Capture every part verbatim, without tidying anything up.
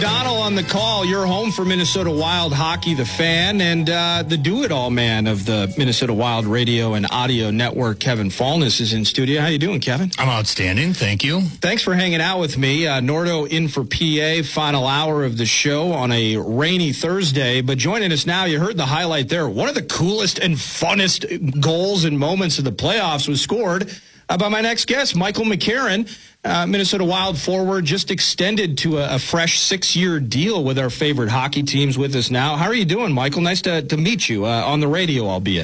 O'Donnell on the call. You're home for Minnesota Wild Hockey, the fan, and uh, the do-it-all man of the Minnesota Wild radio and audio network, Kevin Fallness, is in studio. How you doing, Kevin? I'm outstanding. Thank you. Thanks for hanging out with me. Uh, Nordo in for P A, final hour of the show on a rainy Thursday. But joining us now, you heard the highlight there. One of the coolest and funnest goals and moments of the playoffs was scored uh, by my next guest, Michael McCarron. Uh, Minnesota Wild forward, just extended to a, a fresh six-year deal with our favorite hockey teams with us now. How are you doing, Michael? Nice to, to meet you uh, on the radio, albeit.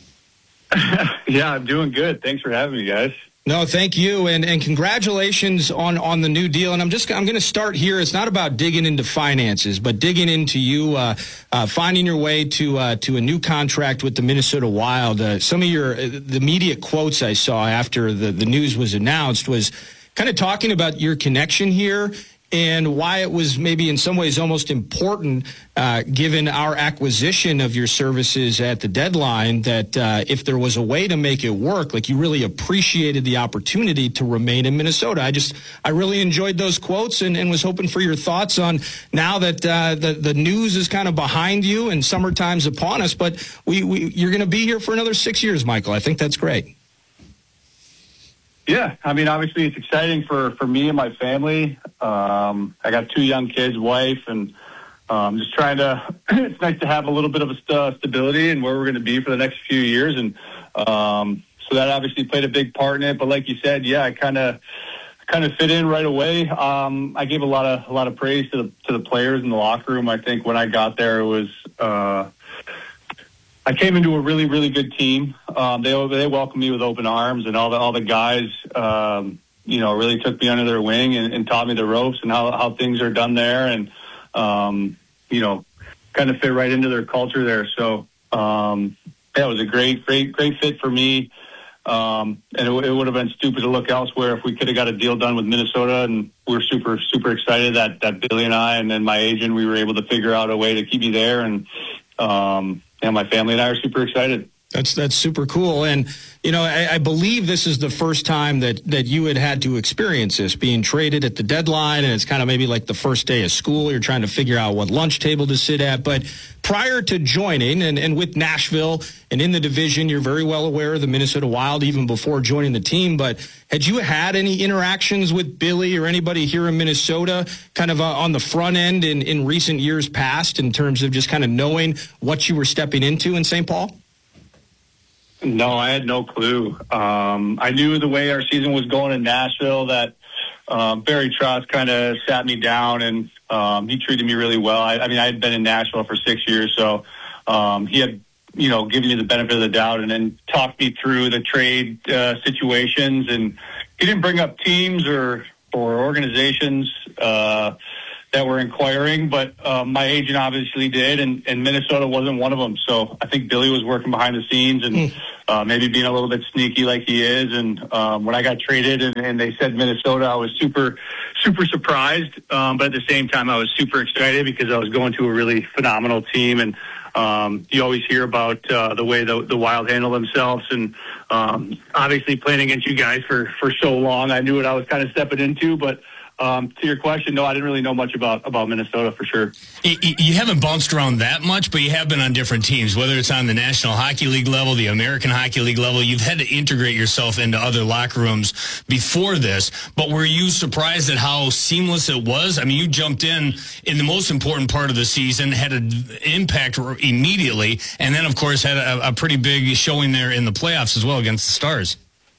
Yeah, I'm doing good. Thanks for having me, guys. No, thank you, and and congratulations on, on the new deal. And I'm just I'm going to start here. It's not about digging into finances, but digging into you uh, uh, finding your way to uh, to a new contract with the Minnesota Wild. Uh, some of your the immediate quotes I saw after the, the news was announced was kind of talking about your connection here and why it was maybe in some ways almost important, uh, given our acquisition of your services at the deadline, that uh, if there was a way to make it work, like you really appreciated the opportunity to remain in Minnesota. I just, I really enjoyed those quotes and, and was hoping for your thoughts on now that uh, the, the news is kind of behind you and summertime's upon us, but we, we you're going to be here for another six years, Michael. I think that's great. Yeah, I mean, obviously it's exciting for, for me and my family. Um, I got two young kids, wife, and um, just trying to, it's nice to have a little bit of a st- stability and where we're going to be for the next few years. And um, so that obviously played a big part in it. But like you said, yeah, I kind of kind of fit in right away. Um, I gave a lot of a lot of praise to the, to the players in the locker room. I think when I got there, it was uh, I came into a really, really good team. Um, they they welcomed me with open arms, and all the all the guys, um, you know, really took me under their wing and, and taught me the ropes and how, how things are done there, and um, you know, kind of fit right into their culture there. So um, yeah, it was a great, great, great fit for me. Um, and it, it would have been stupid to look elsewhere if we could have got a deal done with Minnesota. And we're super, super excited that that Billy and I, and then my agent, we were able to figure out a way to keep me there. And um, and my family and I are super excited. That's that's super cool. And, you know, I, I believe this is the first time that, that you had had to experience this, being traded at the deadline, and it's kind of maybe like the first day of school. You're trying to figure out what lunch table to sit at. But prior to joining, and, and with Nashville and in the division, you're very well aware of the Minnesota Wild even before joining the team. But had you had any interactions with Billy or anybody here in Minnesota kind of uh, on the front end in, in recent years past in terms of just kind of knowing what you were stepping into in Saint Paul? No, I had no clue. Um, I knew the way our season was going in Nashville that um, Barry Trotz kind of sat me down, and um, he treated me really well. I, I mean, I had been in Nashville for six years, so um, he had, you know, given me the benefit of the doubt and then talked me through the trade uh, situations. And he didn't bring up teams or, or organizations uh, that were inquiring, but uh, my agent obviously did, and, and Minnesota wasn't one of them. So I think Billy was working behind the scenes and mm. uh, maybe being a little bit sneaky like he is. And um, when I got traded and, and they said Minnesota, I was super, super surprised. Um, but at the same time, I was super excited because I was going to a really phenomenal team. And um, you always hear about uh, the way the, the Wild handle themselves. And um, obviously playing against you guys for, for so long, I knew what I was kind of stepping into. But Um, to your question, no, I didn't really know much about, about Minnesota for sure. You haven't bounced around that much, but you have been on different teams, whether it's on the National Hockey League level, the American Hockey League level. You've had to integrate yourself into other locker rooms before this, but were you surprised at how seamless it was? I mean, you jumped in in the most important part of the season, had an impact immediately, and then, of course, had a, a pretty big showing there in the playoffs as well against the Stars.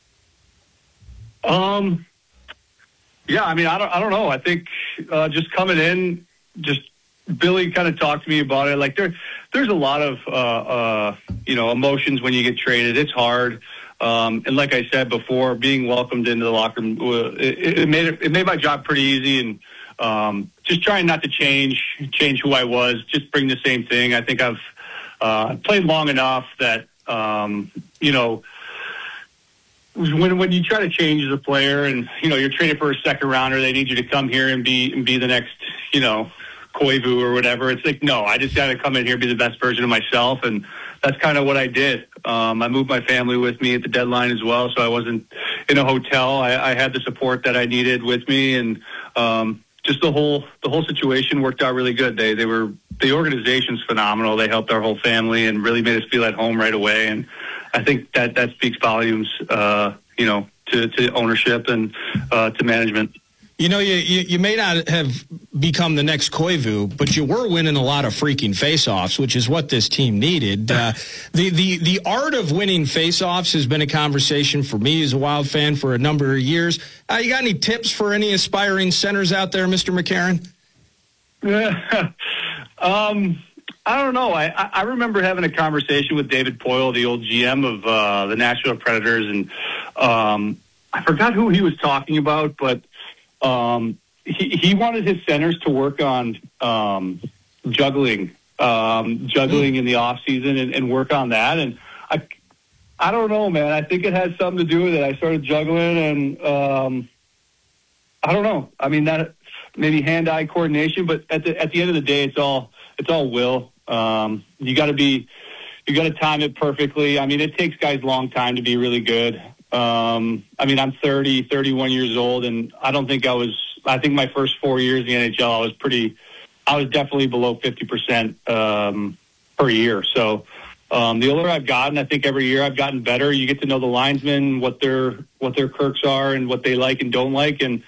Um... Yeah, I mean, I don't, I don't know. I think uh, just coming in, just Billy kind of talked to me about it. Like there, there's a lot of uh, uh, you know emotions when you get traded. It's hard, um, and like I said before, being welcomed into the locker room, it, it made it, it made my job pretty easy. And um, just trying not to change change who I was, just bring the same thing. I think I've uh, played long enough that um, you know. When when you try to change as a player, and you know you're traded for a second rounder, they need you to come here and be and be the next, you know, Koivu or whatever. It's like, no, I just got to come in here and be the best version of myself, and that's kind of what I did. Um, I moved my family with me at the deadline as well, so I wasn't in a hotel. I, I had the support that I needed with me, and um, just the whole the whole situation worked out really good. They they were the organization's phenomenal. They helped our whole family and really made us feel at home right away. And I think that that speaks volumes, uh, you know, to, to ownership and uh, to management. You know, you, you you may not have become the next Koivu, but you were winning a lot of freaking face-offs, which is what this team needed. Uh, the, the, the art of winning face-offs has been a conversation for me as a Wild fan for a number of years. Uh, you got any tips for any aspiring centers out there, Mister McCarron? um, I don't know. I, I remember having a conversation with David Poile, the old G M of uh, the Nashville Predators, and um, I forgot who he was talking about, but Um, he, he wanted his centers to work on um, juggling, um, juggling in the off season and, and work on that. And I, I don't know, man. I think it has something to do with it. I started juggling, and um, I don't know. I mean, that maybe hand-eye coordination, but at the at the end of the day, it's all it's all will. Um, you got to be, you got to time it perfectly. I mean, it takes guys a long time to be really good. Um, I mean, I'm thirty, thirty-one years old, and I don't think I was, I think my first four years in the N H L, I was pretty, I was definitely below fifty percent, um, per year. So, um, the older I've gotten, I think every year I've gotten better. You get to know the linesmen, what their, what their quirks are and what they like and don't like. And,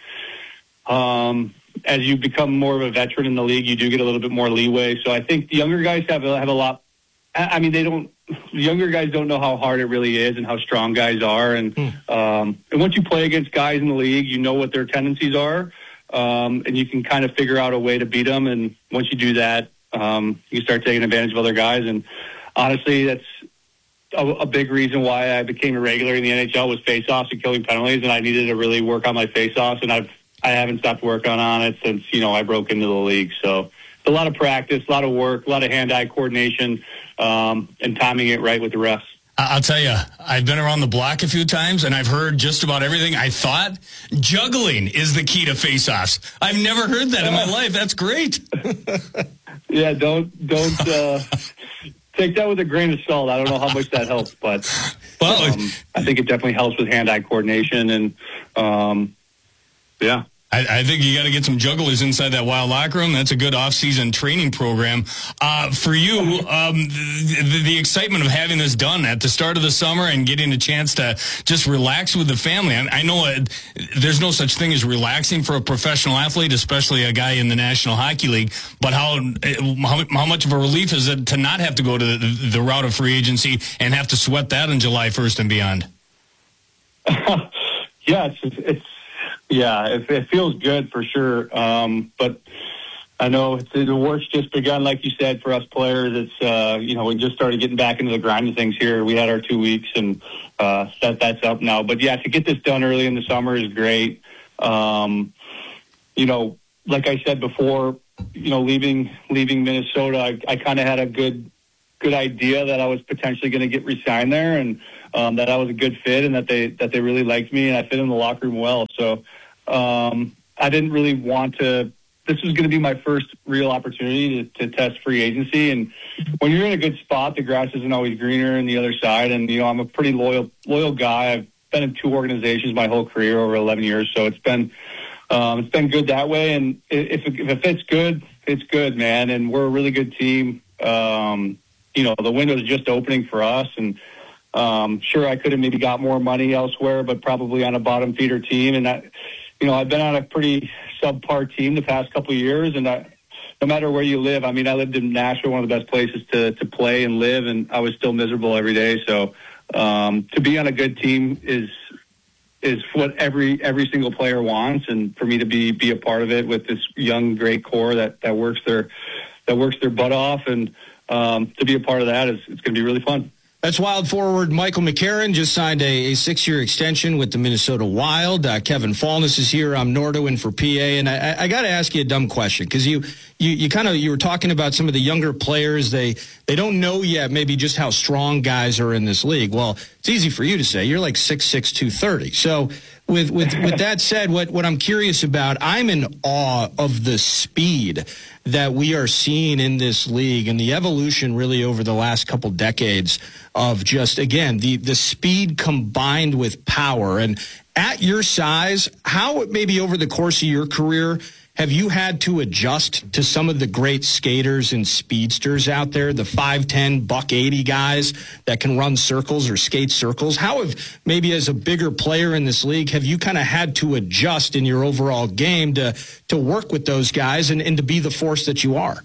um, as you become more of a veteran in the league, you do get a little bit more leeway. So I think the younger guys have a, have a lot, I mean, they don't, the younger guys don't know how hard it really is and how strong guys are. And, hmm. um, and once you play against guys in the league, you know what their tendencies are. Um, and you can kind of figure out a way to beat them. And once you do that, um, you start taking advantage of other guys. And honestly, that's a, a big reason why I became a regular in the N H L was face-offs and killing penalties. And I needed to really work on my face-offs. And I've, I haven't stopped working on it since, you know, I broke into the league. So it's a lot of practice, a lot of work, a lot of hand-eye coordination, um, and timing it right with the refs. I'll tell you, I've been around the block a few times, and I've heard just about everything. I thought juggling is the key to face-offs. I've never heard that in my life. That's great. Yeah, don't don't uh, take that with a grain of salt. I don't know how much that helps, but well, um, I think it definitely helps with hand-eye coordination, and um, yeah. I, I think you got to get some jugglers inside that Wild locker room. That's a good off-season training program. Uh, for you, um, the, the excitement of having this done at the start of the summer and getting a chance to just relax with the family. I, I know it, there's no such thing as relaxing for a professional athlete, especially a guy in the National Hockey League. But how how, how much of a relief is it to not have to go to the, the route of free agency and have to sweat that on July first and beyond? Yeah, it's, it's Yeah, it, it feels good for sure. Um, but I know it's, the work's just begun, like you said, for us players. It's, uh, you know, we just started getting back into the grind of things here. We had our two weeks and uh, that that's up now. But, yeah, to get this done early in the summer is great. Um, you know, like I said before, you know, leaving leaving Minnesota, I, I kind of had a good good idea that I was potentially going to get re-signed there and um, that I was a good fit and that they that they really liked me and I fit in the locker room well. So, Um, I didn't really want to, this was going to be my first real opportunity to, to test free agency. And when you're in a good spot, the grass isn't always greener on the other side. And, you know, I'm a pretty loyal, loyal guy. I've been in two organizations my whole career over eleven years. So it's been, um, it's been good that way. And if, if it fits good, it's good, man. And we're a really good team. Um, you know, the window's just opening for us and, um, sure I could have maybe got more money elsewhere, but probably on a bottom feeder team. And that, you know, I've been on a pretty subpar team the past couple of years, and I, no matter where you live, I mean, I lived in Nashville, one of the best places to, to play and live, and I was still miserable every day. So um, to be on a good team is is what every every single player wants, and for me to be be a part of it with this young, great core that, that works their that works their butt off, and um, to be a part of that is it's going to be really fun. That's Wild forward Michael McCarron, just signed a, a six-year extension with the Minnesota Wild. Uh, Kevin Fallness is here. I'm Nordo in for P A. And I, I got to ask you a dumb question because you, you, you kind of you were talking about some of the younger players. They they don't know yet maybe just how strong guys are in this league. Well, it's easy for you to say. You're like six six, two thirty. So with with with that said, what what I'm curious about, I'm in awe of the speed that we are seeing in this league and the evolution really over the last couple decades of just, again, the, the speed combined with power. And at your size, how maybe over the course of your career have you had to adjust to some of the great skaters and speedsters out there, the five ten, buck eighty guys that can run circles or skate circles? How have, maybe as a bigger player in this league, have you kind of had to adjust in your overall game to, to work with those guys and, and to be the force that you are?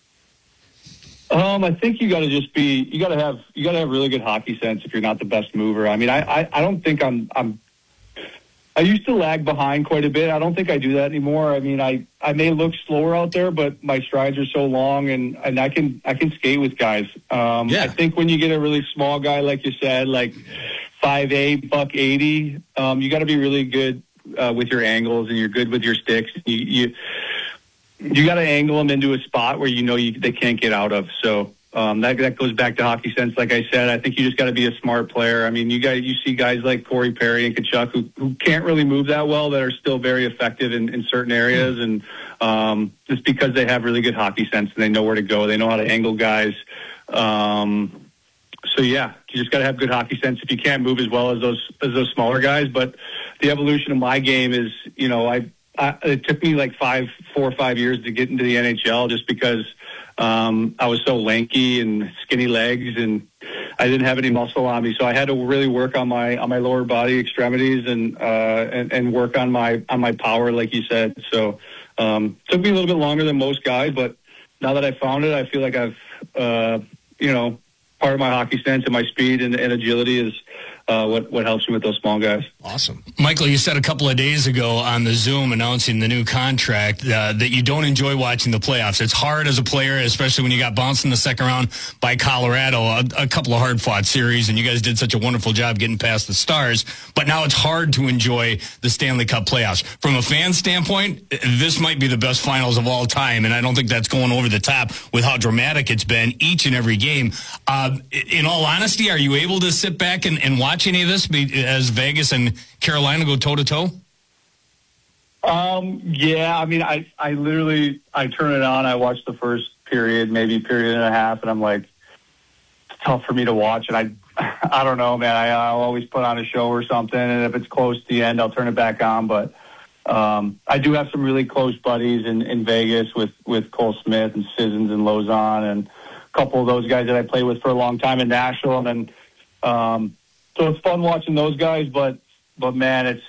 Um, I think you got to just be, you got to have, you got to have really good hockey sense if you're not the best mover. I mean, I, I, I don't think I'm, I'm, I used to lag behind quite a bit. I don't think I do that anymore. I mean, I, I may look slower out there, but my strides are so long and, and I can, I can skate with guys. Um, yeah. I think when you get a really small guy, like you said, like five eight, buck eighty, um, you got to be really good, uh, with your angles and you're good with your sticks. You, you, You got to angle them into a spot where you know you, they can't get out of. So um, that that goes back to hockey sense. Like I said, I think you just got to be a smart player. I mean, you guys, you see guys like Corey Perry and Tkachuk who, who can't really move that well that are still very effective in, in certain areas, and um, just because they have really good hockey sense and they know where to go, they know how to angle guys. Um, so yeah, you just got to have good hockey sense if you can't move as well as those as those smaller guys. But the evolution of my game is, you know, I. I, it took me like five, four or five years to get into the N H L just because um, I was so lanky and skinny legs and I didn't have any muscle on me. So I had to really work on my on my lower body extremities and uh, and, and work on my on my power, like you said. So um, it took me a little bit longer than most guys, but now that I found it, I feel like I've uh, you know, part of my hockey sense and my speed and, and agility is Uh, what what helps you with those small guys. Awesome. Michael, you said a couple of days ago on the Zoom announcing the new contract uh, that you don't enjoy watching the playoffs. It's hard as a player, especially when you got bounced in the second round by Colorado, a, a couple of hard-fought series, and you guys did such a wonderful job getting past the Stars. But now it's hard to enjoy the Stanley Cup playoffs. From a fan standpoint, this might be the best finals of all time, and I don't think that's going over the top with how dramatic it's been each and every game. Uh, in all honesty, are you able to sit back and, and watch any of this as Vegas and Carolina go toe-to-toe? Um, yeah, I mean, I, I literally, I turn it on, I watch the first period, maybe period and a half, and I'm like, it's tough for me to watch. And I, I don't know, man, I, I'll always put on a show or something, and if it's close to the end, I'll turn it back on. But um, I do have some really close buddies in, in Vegas with, with Cole Smith and Sissons and Lozon and a couple of those guys that I played with for a long time in Nashville. And then, um, so it's fun watching those guys, but, but man, it's,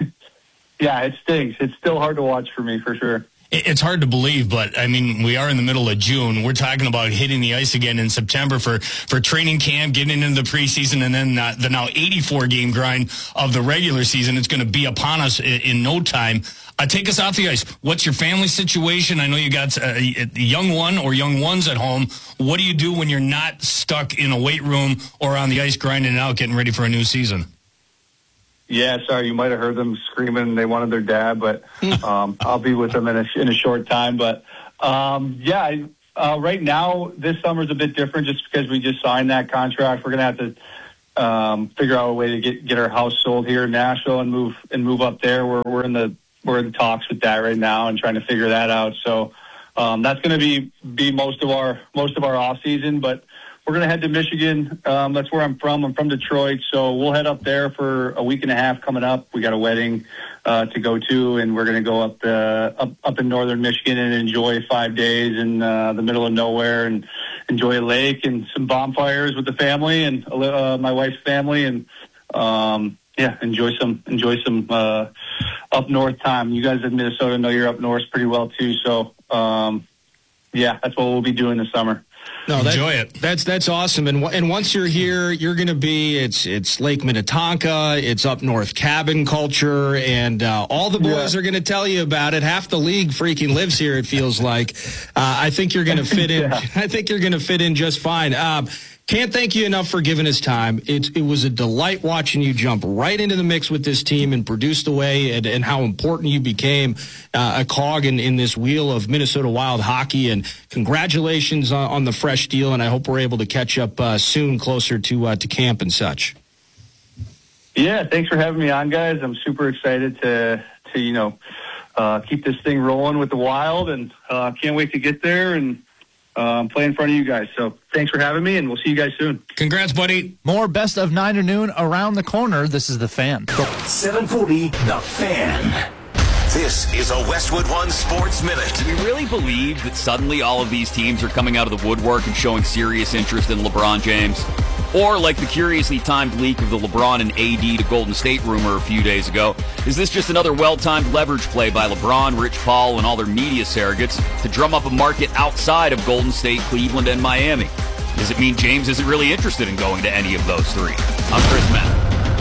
yeah, it stinks. It's still hard to watch for me, for sure. It's hard to believe, but, I mean, we are in the middle of June. We're talking about hitting the ice again in September for, for training camp, getting into the preseason, and then uh, the now eighty-four game grind of the regular season. It's going to be upon us in, in no time. Uh, take us off the ice. What's your family situation? I know you got a, a young one or young ones at home. What do you do when you're not stuck in a weight room or on the ice grinding it out, getting ready for a new season? Yeah, sorry, you might have heard them screaming they wanted their dad, but um, I'll be with them in a, in a short time. But, um, yeah, I, uh, right now, this summer's a bit different just because we just signed that contract. We're going to have to um, figure out a way to get, get our house sold here in Nashville and move and move up there. We're, we're in the we're in talks with that right now and trying to figure that out. So um, that's going to be be most of our most of our off season, but we're going to head to Michigan. Um, that's where I'm from. I'm from Detroit, so we'll head up there for a week and a half coming up. We got a wedding uh, to go to, and we're going to go up, the, up up in northern Michigan and enjoy five days in uh, the middle of nowhere and enjoy a lake and some bonfires with the family and uh, my wife's family, and um, yeah, enjoy some enjoy some uh, up north time. You guys in Minnesota know you're up north pretty well too, so um, yeah, that's what we'll be doing this summer. No, that, enjoy it. That's that's awesome. And and once you're here, you're going to be it's it's Lake Minnetonka, it's up north cabin culture, and uh, all the boys yeah. are going to tell you about it. Half the league freaking lives here. It feels like. Uh, I think you're going to fit in. yeah. I think you're going to fit in just fine. Um, Can't thank you enough for giving us time. It, it was a delight watching you jump right into the mix with this team and produce the way and, and how important you became uh, a cog in, in this wheel of Minnesota Wild hockey. And congratulations on, on the fresh deal, and I hope we're able to catch up uh, soon closer to uh, to camp and such. Yeah, thanks for having me on, guys. I'm super excited to, to you know, uh, keep this thing rolling with the Wild, and uh, can't wait to get there and Um, play in front of you guys. So thanks for having me, and we'll see you guys soon. Congrats, buddy. More Best of nine to noon around the corner. This is The Fan. seven forty, The Fan. This is a Westwood One Sports Minute. Do we really believe that suddenly all of these teams are coming out of the woodwork and showing serious interest in LeBron James? Or like the curiously timed leak of the LeBron and A D to Golden State rumor a few days ago, is this just another well-timed leverage play by LeBron, Rich Paul, and all their media surrogates to drum up a market outside of Golden State, Cleveland, and Miami? Does it mean James isn't really interested in going to any of those three? I'm Chris Mack.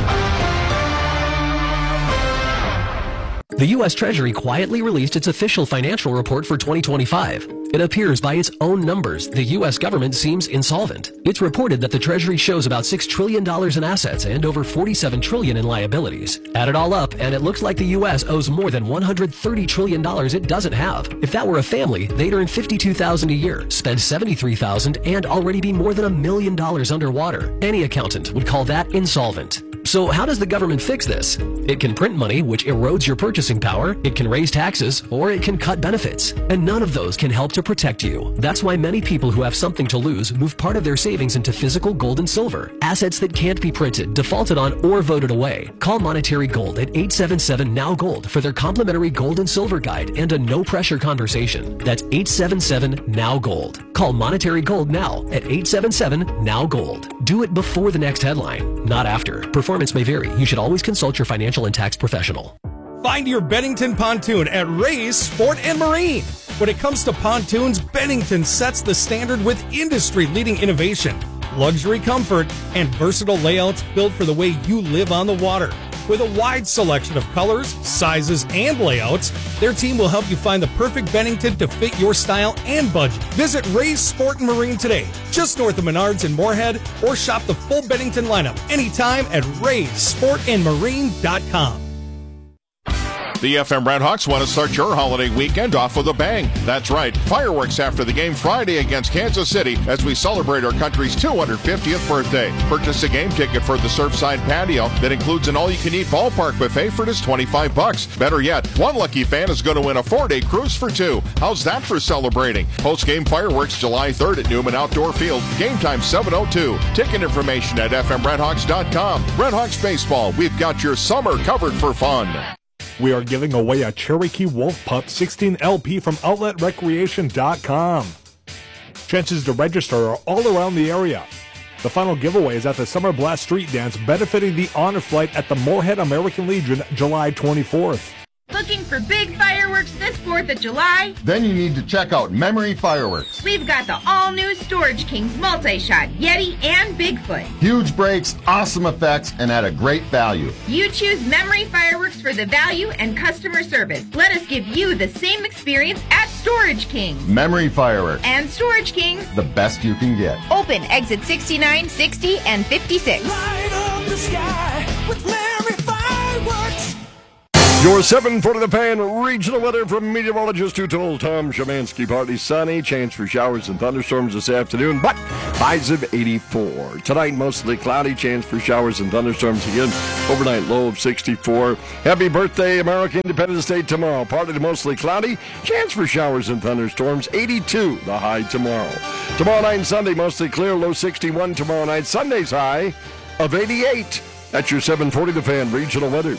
The U S Treasury quietly released its official financial report for twenty twenty-five. It appears by its own numbers, the U S government seems insolvent. It's reported that the Treasury shows about six trillion dollars in assets and over forty-seven trillion dollars in liabilities. Add it all up, and it looks like the U S owes more than one hundred thirty trillion dollars it doesn't have. If that were a family, they'd earn fifty-two thousand dollars a year, spend seventy-three thousand dollars, and already be more than a million dollars underwater. Any accountant would call that insolvent. So how does the government fix this? It can print money, which erodes your purchasing power, it can raise taxes, or it can cut benefits. And none of those can help to protect you. That's why many people who have something to lose move part of their savings into physical gold and silver, assets that can't be printed, defaulted on, or voted away. Call Monetary Gold at eight seven seven N O W Gold for their complimentary gold and silver guide and a no-pressure conversation. That's eight seven seven N O W Gold. Call Monetary Gold now at eight seven seven N O W Gold. Do it before the next headline, not after. Performance may vary. You should always consult your financial and tax professional. Find your Bennington pontoon at Ray's Sport and Marine. When it comes to pontoons, Bennington sets the standard with industry-leading innovation, luxury comfort, and versatile layouts built for the way you live on the water. With a wide selection of colors, sizes, and layouts, their team will help you find the perfect Bennington to fit your style and budget. Visit Ray's Sport and Marine today, just north of Menards in Moorhead, or shop the full Bennington lineup anytime at rays sport and marine dot com. The F M Redhawks want to start your holiday weekend off with a bang. That's right, fireworks after the game Friday against Kansas City as we celebrate our country's two hundred fiftieth birthday. Purchase a game ticket for the Surfside Patio that includes an all-you-can-eat ballpark buffet for just twenty-five bucks. Better yet, one lucky fan is going to win a four-day cruise for two. How's that for celebrating? Post-game fireworks July third at Newman Outdoor Field. Game time seven oh two. Ticket information at f m redhawks dot com. Redhawks Baseball, we've got your summer covered for fun. We are giving away a Cherokee Wolf Pup sixteen L P from outlet recreation dot com. Chances to register are all around the area. The final giveaway is at the Summer Blast Street Dance benefiting the Honor Flight at the Moorhead American Legion July twenty-fourth. Looking for big fireworks this fourth of July? Then you need to check out Memory Fireworks. We've got the all-new Storage Kings multi-shot, Yeti, and Bigfoot. Huge breaks, awesome effects, and at a great value. You choose Memory Fireworks for the value and customer service. Let us give you the same experience at Storage Kings. Memory Fireworks. And Storage Kings. The best you can get. Open exit sixty-nine, sixty, and fifty-six. Light up the sky with Memory Fireworks. Your seven forty the fan regional weather from meteorologist who told Tom Szymanski. Partly sunny, chance for showers and thunderstorms this afternoon, but highs of eighty-four. Tonight, mostly cloudy, chance for showers and thunderstorms again. Overnight low of sixty-four. Happy birthday, American Independence Day tomorrow. Partly to mostly cloudy, chance for showers and thunderstorms. eighty-two, the high tomorrow. Tomorrow night and Sunday, mostly clear, low sixty-one. Tomorrow night, Sunday's high of eighty-eight. That's your seven forty the fan regional weather.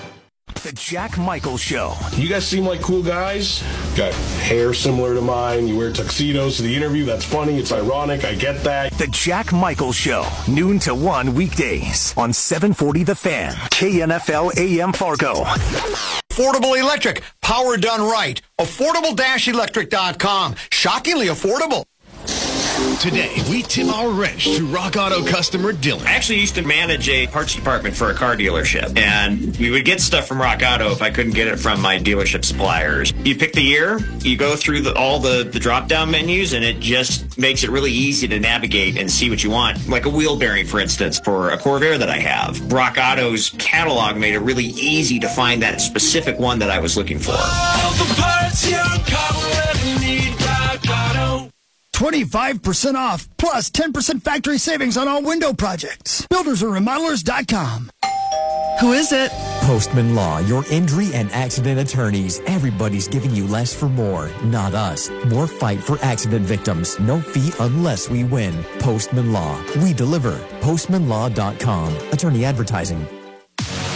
The Jack Michaels Show. You guys seem like cool guys. Got hair similar to mine. You wear tuxedos to the interview. That's funny. It's ironic. I get that. The Jack Michaels Show. Noon to one weekdays on seven forty The Fan. K N F L A M Fargo. Affordable electric. Power done right. affordable dash electric dot com. Shockingly affordable. Today, we tip our wrench to Rock Auto customer Dylan. I actually used to manage a parts department for a car dealership, and we would get stuff from Rock Auto if I couldn't get it from my dealership suppliers. You pick the year, you go through the, all the, the drop-down menus, and it just makes it really easy to navigate and see what you want. Like a wheel bearing, for instance, for a Corvair that I have. Rock Auto's catalog made it really easy to find that specific one that I was looking for. All the parts your car will ever need, Rock Auto. twenty-five percent off, plus ten percent factory savings on all window projects. builders and remodelers dot com. Who is it? Postman Law, your injury and accident attorneys. Everybody's giving you less for more, not us. More fight for accident victims. No fee unless we win. Postman Law. We deliver. postman law dot com. Attorney advertising. We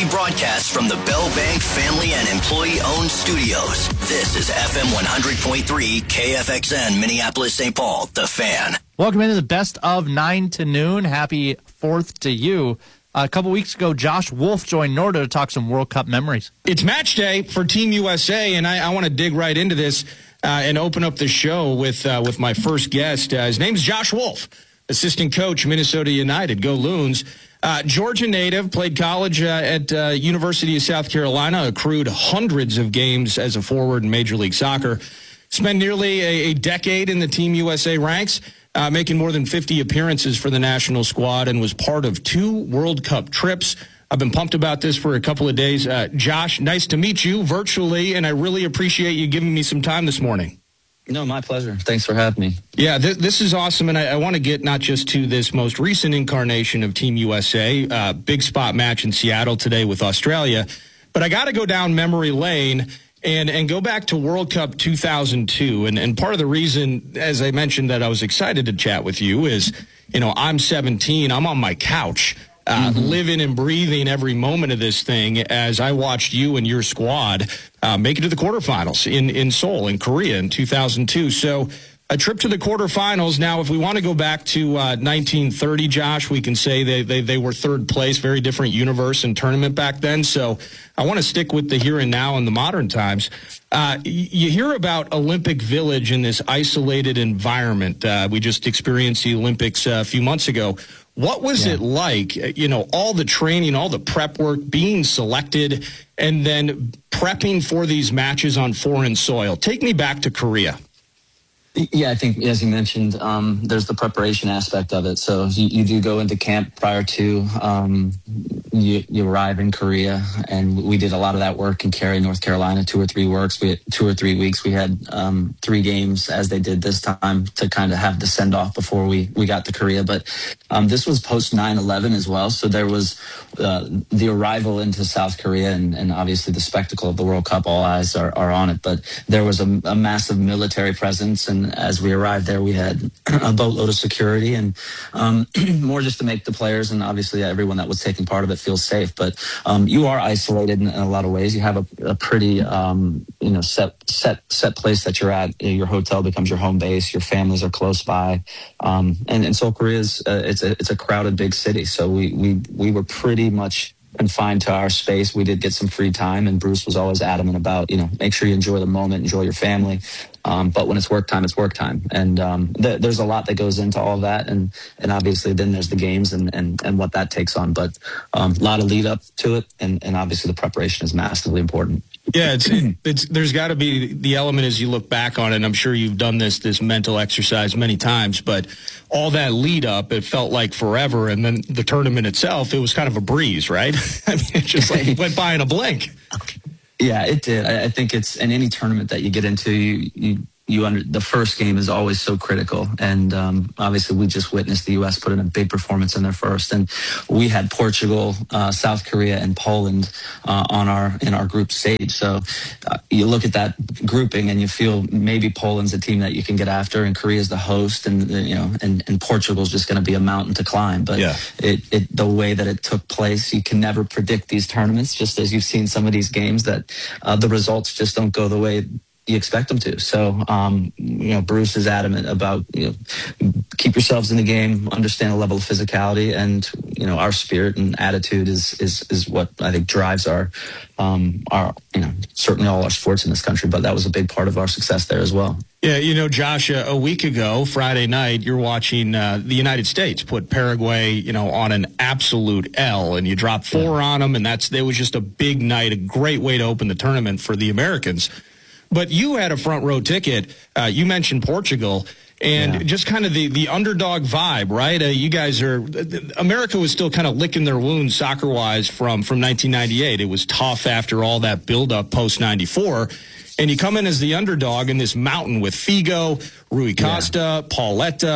We broadcast from the Bell Bank family and employee-owned studios. This is F M one hundred point three K F X N, Minneapolis, Saint Paul, The Fan. Welcome into the best of nine to noon. Happy fourth to you. Uh, a couple weeks ago, Josh Wolf joined Nordo to talk some World Cup memories. It's match day for Team U S A, and I, I want to dig right into this uh, and open up the show with uh, with my first guest. Uh, his name's Josh Wolf, assistant coach, Minnesota United. Go Loons. Uh, Georgia native, played college uh, at uh, University of South Carolina, accrued hundreds of games as a forward in Major League Soccer. Spent nearly a, a decade in the Team U S A ranks. Uh, making more than fifty appearances for the national squad, and was part of two World Cup trips. I've been pumped about this for a couple of days. Uh, Josh, nice to meet you virtually, and I really appreciate you giving me some time this morning. No, my pleasure. Thanks for having me. Yeah, th- this is awesome, and I, I want to get not just to this most recent incarnation of Team U S A, uh, big spot match in Seattle today with Australia, but I got to go down memory lane And and go back to World Cup two thousand two. And, and part of the reason, as I mentioned, that I was excited to chat with you is, you know, I'm seventeen. I'm on my couch, uh, mm-hmm. living and breathing every moment of this thing as I watched you and your squad uh, make it to the quarterfinals in, in Seoul, in Korea in two thousand two. So a trip to the quarterfinals. Now, if we want to go back to uh, nineteen thirty, Josh, we can say they, they, they were third place, very different universe and tournament back then. So I want to stick with the here and now in the modern times. Uh, you hear about Olympic Village in this isolated environment. Uh, we just experienced the Olympics uh, a few months ago. What was yeah. it like, you know, all the training, all the prep work, being selected, and then prepping for these matches on foreign soil? Take me back to Korea. Yeah, I think, as you mentioned, um, there's the preparation aspect of it. So you, you do go into camp prior to um, you, you arrive in Korea, and we did a lot of that work in Cary, North Carolina, two or three works. We had two or three weeks. We had um, three games, as they did this time, to kind of have the send off before we, we got to Korea. But um, this was post nine eleven as well. So there was uh, the arrival into South Korea, and, and obviously the spectacle of the World Cup. All eyes are, are on it. But there was a, a massive military presence, and as we arrived there, we had a boatload of security, and um, more just to make the players and obviously everyone that was taking part of it feel safe. But um, you are isolated in, in a lot of ways. You have a, a pretty, um, you know, set set set place that you're at. Your hotel becomes your home base. Your families are close by, um, and and Seoul, Korea is uh, it's a it's a crowded big city. So we we we were pretty much confined to our space. We did get some free time, and Bruce was always adamant about, you know, make sure you enjoy the moment, enjoy your family. Um, but when it's work time, it's work time. And um, th- there's a lot that goes into all of that. And, and obviously then there's the games and, and, and what that takes on. But um, a lot of lead up to it. And, and obviously the preparation is massively important. Yeah, it's, it's there's got to be the element as you look back on it. And I'm sure you've done this this mental exercise many times, but all that lead up, it felt like forever. And then the tournament itself, it was kind of a breeze, right? I mean, it just like went by in a blink. Yeah, it did. I think it's in any tournament that you get into, you you, you under the first game is always so critical. And um, obviously, we just witnessed the U S put in a big performance in their first, and we had Portugal, uh, South Korea, and Poland uh, on our in our group stage. So uh, you look at that grouping, and you feel maybe Poland's a team that you can get after, and Korea's the host, and you know, and, and Portugal's just going to be a mountain to climb. But yeah. it, it the way that it took place, you can never predict these tournaments. Just as you've seen some of these games, that uh, the results just don't go the way you expect them to. So, um, you know, Bruce is adamant about, you know, keep yourselves in the game, understand the level of physicality, and, you know, our spirit and attitude is, is, is what I think drives our, um, our, you know, certainly all our sports in this country, but that was a big part of our success there as well. Yeah, you know, Josh, a week ago, Friday night, you're watching uh, the United States put Paraguay, you know, on an absolute L, and you dropped four yeah. on them, and that's, it was just a big night, a great way to open the tournament for the Americans. But you had a front row ticket. Uh, you mentioned Portugal, and yeah. just kind of the, the underdog vibe, right? Uh, you guys are – America was still kind of licking their wounds soccer-wise from, from nineteen ninety-eight. It was tough after all that build-up post ninety-four. And you come in as the underdog in this mountain with Figo, Rui Costa, yeah. Pauletta,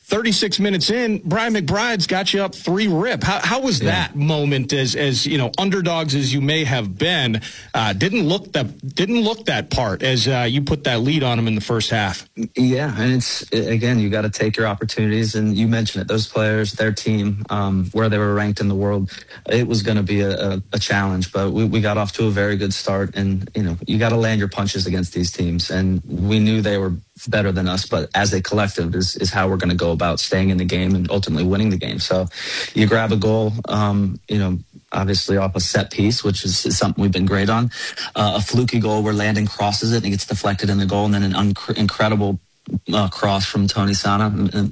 thirty-six minutes in, Brian McBride's got you up three rip. How, how was yeah. that moment as, as, you know, underdogs as you may have been, uh, didn't look that, didn't look that part as uh, you put that lead on them in the first half? Yeah. And it's, again, you got to take your opportunities. And you mentioned it, those players, their team, um, where they were ranked in the world, it was going to be a, a, a challenge, but we, we got off to a very good start. And, you know, you got to land your punches against these teams. And we knew they were better than us, but as a collective is, is how we're going to go about staying in the game and ultimately winning the game. So you grab a goal, um, you know, obviously off a set piece, which is, is something we've been great on. Uh, a fluky goal where Landon crosses it and it gets deflected in the goal, and then an un- incredible Uh, cross from Tony Sana,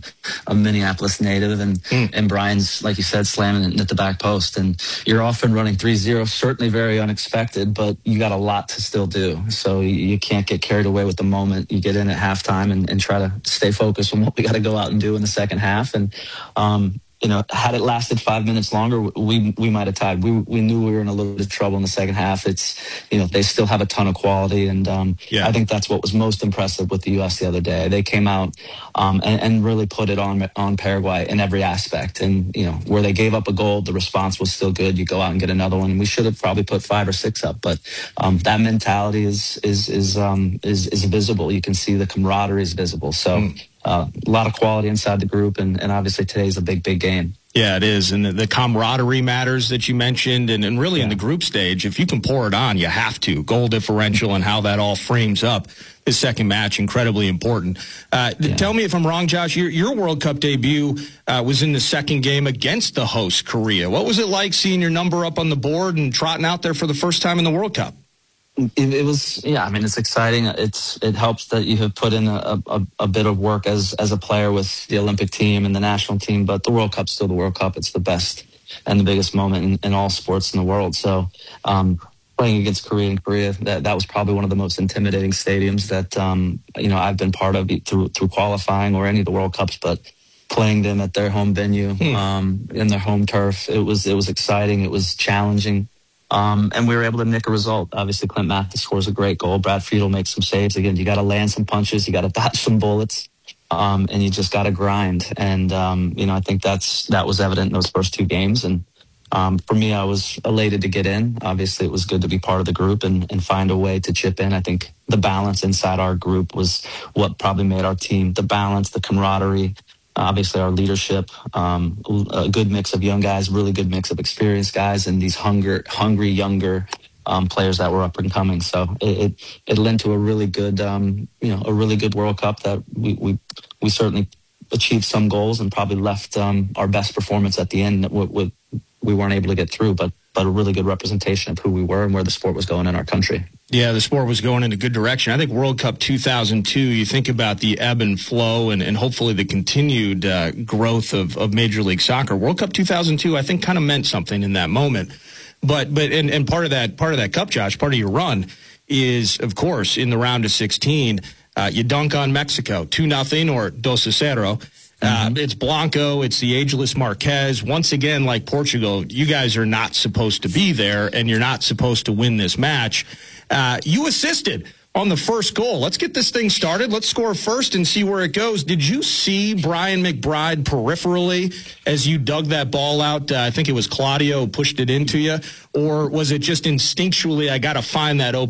a Minneapolis native, and mm. and Brian's, like you said, slamming it at the back post. And you're off and running three zero, certainly very unexpected, but you got a lot to still do. So you, you can't get carried away with the moment. You get in at halftime and, and try to stay focused on what we got to go out and do in the second half. And um, you know, had it lasted five minutes longer, we we might have tied. We we knew we were in a little bit of trouble in the second half. It's, you know, they still have a ton of quality, and um, yeah. I think that's what was most impressive with the U S the other day. They came out um, and, and really put it on on Paraguay in every aspect. And, you know, where they gave up a goal, the response was still good. You go out and get another one. We should have probably put five or six up, but um, that mentality is is is um, is is visible. You can see the camaraderie is visible. So. Mm. Uh, a lot of quality inside the group, and, and obviously today's a big, big game. Yeah, it is. And the, the camaraderie matters that you mentioned, and, and really yeah. in the group stage, if you can pour it on, you have to. Goal differential and how that all frames up this second match, incredibly important. Uh, yeah. Tell me if I'm wrong, Josh, your, your World Cup debut uh, was in the second game against the host, Korea. What was it like seeing your number up on the board and trotting out there for the first time in the World Cup? It, it was, yeah, I mean, it's exciting. It's, it helps that you have put in a, a, a bit of work as, as a player with the Olympic team and the national team, but the World Cup's still the World Cup. It's the best and the biggest moment in, in all sports in the world. So, um, playing against Korea in Korea, that, that was probably one of the most intimidating stadiums that, um, you know, I've been part of through, through qualifying or any of the World Cups, but playing them at their home venue, hmm. um, in their home turf, it was, it was exciting. It was challenging. Um, and we were able to nick a result. Obviously, Clint Mathis scores a great goal. Brad Friedel makes some saves. Again, you got to land some punches. You got to dodge some bullets. Um, and you just got to grind. And, um, you know, I think that's, that was evident in those first two games. And, um, for me, I was elated to get in. Obviously, it was good to be part of the group and, and find a way to chip in. I think the balance inside our group was what probably made our team, the balance, the camaraderie, obviously our leadership, um, a good mix of young guys, really good mix of experienced guys, and these hunger, hungry, younger um, players that were up and coming. So it, it, it led to a really good, um, you know, a really good World Cup that we, we, we certainly achieved some goals and probably left um, our best performance at the end that we, we, we weren't able to get through, but, but a really good representation of who we were and where the sport was going in our country. Yeah, the sport was going in a good direction. I think World Cup two thousand two, you think about the ebb and flow and, and hopefully the continued uh, growth of, of Major League Soccer. World Cup two thousand two, I think, kind of meant something in that moment. But but and, and part of that part of that cup, Josh, part of your run is, of course, in the round of sixteen, uh, you dunk on Mexico, two nothing or dos a cero. Uh, mm-hmm. It's Blanco, it's the ageless Marquez. Once again, like Portugal, you guys are not supposed to be there, and you're not supposed to win this match. Uh, you assisted on the first goal. Let's get this thing started. Let's score first and see where it goes. Did you see Brian McBride peripherally as you dug that ball out? Uh, I think it was Claudio who pushed it into you. Or was it just instinctually, I got to find that open